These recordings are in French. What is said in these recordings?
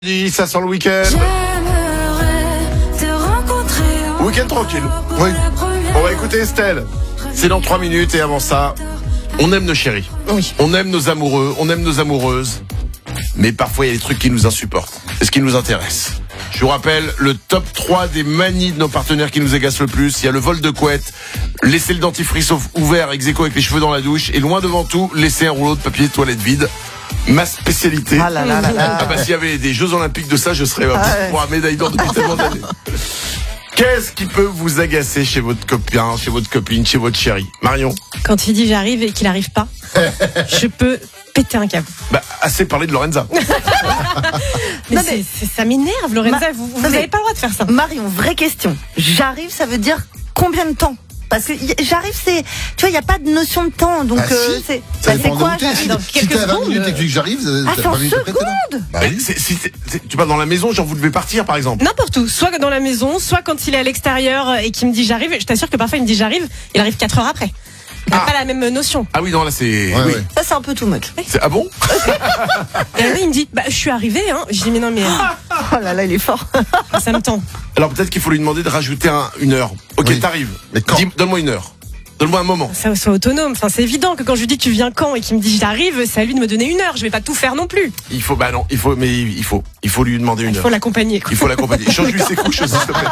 Ça sent le week-end. Week-end tranquille. Oui. On va écouter Estelle. C'est dans 3 minutes et avant ça, on aime nos chéris. Oui. On aime nos amoureux, on aime nos amoureuses. Mais parfois, il y a des trucs qui nous insupportent. C'est ce qui nous intéresse. Je vous rappelle le top 3 des manies de nos partenaires qui nous agacent le plus. Il y a le vol de couette, laisser le dentifrice ouvert ex aequo avec les cheveux dans la douche et loin devant tout, laisser un rouleau de papier toilette vide. Ma spécialité. Ah là là là là. Ah bah s'il y avait des Jeux Olympiques de ça, je serais pour un médaille d'or depuis tellement d'années. Qu'est-ce qui peut vous agacer chez votre copain, chez votre copine, chez votre chérie? Marion? Quand il dit j'arrive et qu'il n'arrive pas, je peux péter un câble. Bah, assez parlé de Lorenza. Mais ça m'énerve, Lorenza. Vous n'avez pas le droit de faire ça. Marion, vraie question. J'arrive, ça veut dire combien de temps? Parce que j'arrive, c'est, tu vois, il n'y a pas de notion de temps, donc si. c'est quoi? Si dans t'es quelques à 20 minutes secondes. et que j'arrive, Ah, c'est en 20 minutes après, t'es là. secondes. Bah oui. Tu parles dans la maison, genre vous devez partir par exemple. N'importe où, soit dans la maison, soit quand il est à l'extérieur et qu'il me dit j'arrive. Je t'assure que parfois il me dit j'arrive, il arrive 4 heures après. Il n'a pas la même notion. Ah oui, non, là c'est... Ouais, oui. ouais. Ça, c'est un peu too much. Ah bon? Et là, il me dit je suis arrivé, hein. Je dis mais non, mais Oh là là, il est fort. ça me tend. Alors peut-être qu'il faut lui demander de rajouter une heure. Ok, Oui. t'arrives. Mais quand? Donne-moi une heure. Donne-moi un moment. Ça soit autonome. Enfin, c'est évident que quand je lui dis tu viens quand et qu'il me dit j'arrive, c'est à lui de me donner une heure. Je vais pas tout faire non plus. Il faut lui demander une Il heure. faut l'accompagner, quoi. Il faut l'accompagner. Change-lui ses couches aussi, s'il te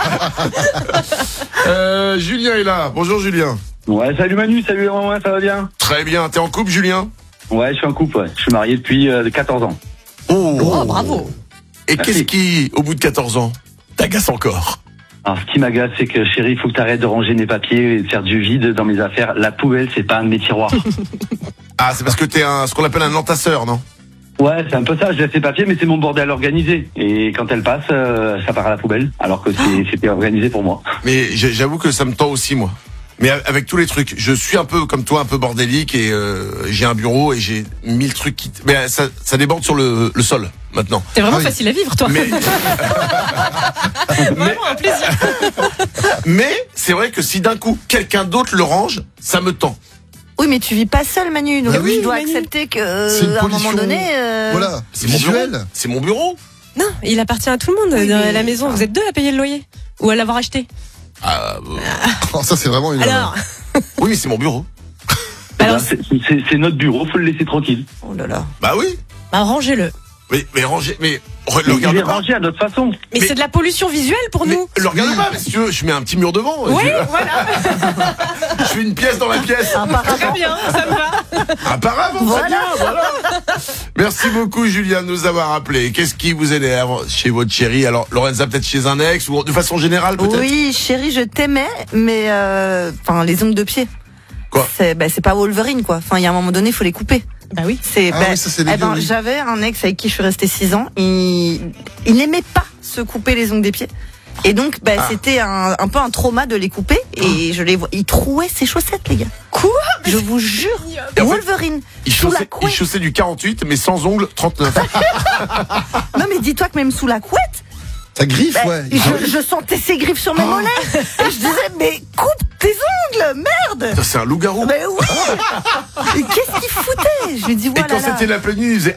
plaît. Julien est là. Bonjour Julien. Ouais, salut Manu, salut Romain, ça va bien? Très bien. T'es en couple, Julien? Ouais, je suis en couple, ouais. Je suis marié depuis 14 ans. Oh, bravo. Et Merci. qu'est-ce qui, au bout de 14 ans, t'agace encore? Alors, ce qui m'agace, c'est que chérie, il faut que t'arrêtes de ranger mes papiers et de faire du vide dans mes affaires. La poubelle, c'est pas un de mes tiroirs. Ah, c'est parce que t'es ce qu'on appelle un entasseur, non? Ouais, c'est un peu ça, je laisse les papiers, mais c'est mon bordel organisé. Et quand elle passe, ça part à la poubelle, alors que c'était organisé pour moi. Mais j'avoue que ça me tend aussi, moi. Mais avec tous les trucs, je suis un peu comme toi, un peu bordélique et j'ai un bureau et j'ai 1000 trucs qui... Mais ça déborde sur le sol, maintenant. C'est vraiment Ah oui. facile à vivre, toi. Mais, Vraiment un plaisir. mais c'est vrai que si d'un coup, quelqu'un d'autre le range, ça me tend. Oui, mais tu vis pas seul, Manu, donc Bah oui, tu dois Manu. accepter que, C'est une à un moment pollution. donné, Voilà, c'est mon bureau. visuel. C'est mon bureau. Non, il appartient à tout le monde Oui, dans mais- la maison. Vous êtes deux à payer le loyer ou à l'avoir acheté. Oh, ça, c'est vraiment une. Alors, Oui, mais c'est mon bureau. alors C'est notre bureau, faut le laisser tranquille. oh là là. Bah oui. rangez-le. Mais ranger, mais le Mais il est regarde pas. rangé à notre façon. Mais c'est de la pollution visuelle pour Mais nous. le regarde pas, mais si tu veux, je mets un petit mur devant. Oui, voilà. Je fais une pièce dans la pièce. Très bien, ça me va. Apparemment, c'est bien, voilà. Merci beaucoup, Julien, de nous avoir appelé. Qu'est-ce qui vous énerve chez votre chérie? Alors, Lorenza, peut-être chez un ex, ou de façon générale, peut-être? Oui, chérie, je t'aimais, mais enfin, les ongles de pied. Quoi? C'est pas Wolverine, quoi. Enfin, il y a un moment donné, il faut les couper. Bah oui. C'est, Ah oui, ça, c'est les vieux, oui. j'avais un ex avec qui je suis restée 6 ans. Il n'aimait pas se couper les ongles des pieds. Et donc, c'était un peu un trauma de les couper. Et je les vois. Il trouait ses chaussettes, les gars. Quoi? Je vous jure. Et en fait, Wolverine. Il Sous la chaussait, couette. du 48, mais sans ongles, 39. Non, mais dis-toi que même sous la couette, Ça griffe, ouais. je sentais ses griffes sur mes mollets. Et je disais, mais coupe tes ongles, merde. Ça, c'est un loup-garou. Mais oui. Et qu'est-ce qu'il foutait? Je lui dis, Et voilà. quand c'était la pleine nuit, il faisait...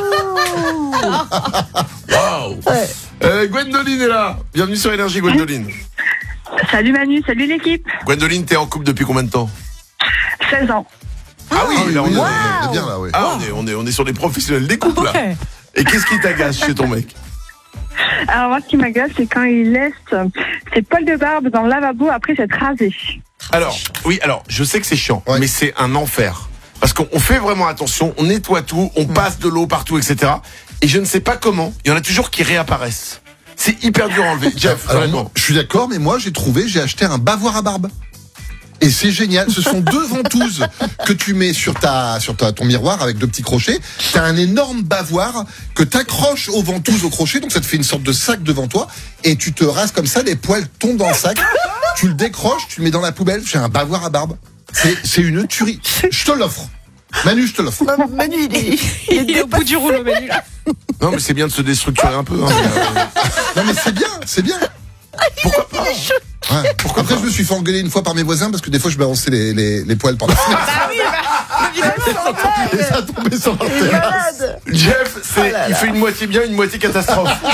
Waouh. Gwendoline est là. Bienvenue sur Énergie, Gwendoline. Salut Manu, salut l'équipe. Gwendoline, t'es en couple depuis combien de temps? 16 ans. Ah oui, là, on est... on est bien là, ouais. Ah, on est sur les professionnels des couples, là. Ouais. Et qu'est-ce qui t'agace chez ton mec? Alors moi, ce qui m'agace, c'est quand il laisse ses poils de barbe dans le lavabo après s'être rasé. Alors, je sais que c'est chiant, Ouais. mais c'est un enfer. Parce qu'on fait vraiment attention, on nettoie tout, on passe de l'eau partout, etc. Et je ne sais pas comment, il y en a toujours qui réapparaissent. C'est hyper dur à enlever. Jeff, Alors, vraiment. moi, je suis d'accord, mais moi, j'ai acheté un bavoir à barbe. Et c'est génial. Ce sont 2 ventouses que tu mets sur ton miroir avec 2 petits crochets. T'as un énorme bavoir que t'accroches aux ventouses au crochet. Donc ça te fait une sorte de sac devant toi. Et tu te rases comme ça, les poils tombent dans le sac. Tu le décroches, tu le mets dans la poubelle. J'ai un bavoir à barbe. C'est une tuerie. Je te l'offre. Manu, je te l'offre. Non, Manu, Il est au bout du rouleau, Manu. Non, mais c'est bien de se déstructurer un peu. Hein. Non, mais c'est bien. Pourquoi pas? Ouais. Après, je me suis fait engueuler une fois par mes voisins parce que des fois, je balançais les poils par la fenêtre. Ah oui, Et ça a tombé sur leur terrasse. Malade. Jeff, il fait une moitié bien, une moitié catastrophe.